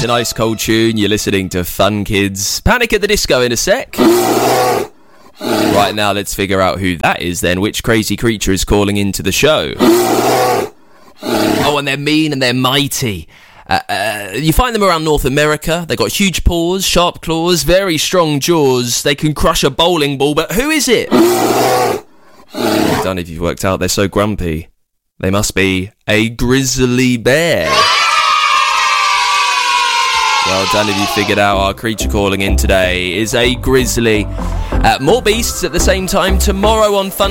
It's a nice cold tune. You're listening to Fun Kids. Panic at the Disco in a sec. Right now, let's figure out who that is then. Which crazy creature is calling into the show? Oh, and they're mean and they're mighty. You find them around North America. They've got huge paws, sharp claws, very strong jaws. They can crush a bowling ball, but who is it? Well done if you've worked out. They're so grumpy. They must be a grizzly bear. Well done if you figured out our creature calling in today is a grizzly. More beasts at the same time tomorrow on Fun